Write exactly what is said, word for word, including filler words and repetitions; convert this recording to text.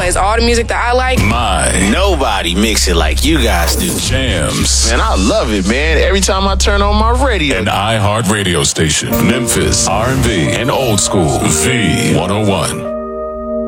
plays all the music that I like. My. Nobody mix it like you guys do. Jams. Man, I love it, man. Every time I turn on my radio. An iHeart radio station. Memphis, R and B, and old school. V one oh one.